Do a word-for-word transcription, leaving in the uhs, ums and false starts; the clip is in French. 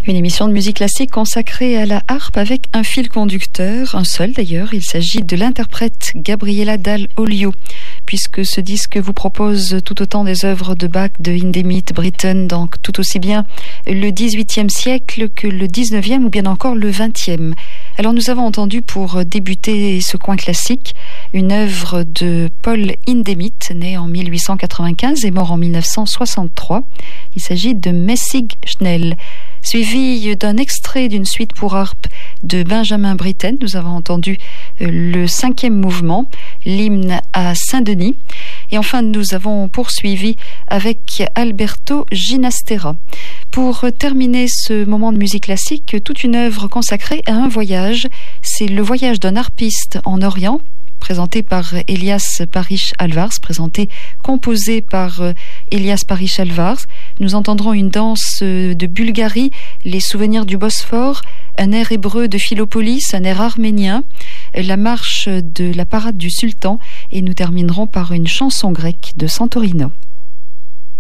Une émission de musique classique consacrée à la harpe avec un fil conducteur, un seul d'ailleurs. Il s'agit de l'interprète Gabriela Dal Olio, puisque ce disque vous propose tout autant des œuvres de Bach, de Hindemith, Britten, donc tout aussi bien le dix-huitième siècle que le dix-neuvième ou bien encore le vingtième. Alors nous avons entendu pour débuter ce coin classique une œuvre de Paul Hindemith, né en mille huit cent quatre-vingt-quinze et mort en mille neuf cent soixante-trois. Il s'agit de Messig Schnell, suivi d'un extrait d'une suite pour harpe de Benjamin Britten. Nous avons entendu le cinquième mouvement, l'hymne à Saint-Denis. Et enfin, nous avons poursuivi avec Alberto Ginastera. Pour terminer ce moment de musique classique, toute une œuvre consacrée à un voyage. C'est le voyage d'un harpiste en Orient, présenté par Elias Parish Alvars, présenté, composé par Elias Parish Alvars. Nous entendrons une danse de Bulgarie, les souvenirs du Bosphore, un air hébreu de Philopolis, un air arménien, la marche de la parade du sultan, et nous terminerons par une chanson grecque de Santorino.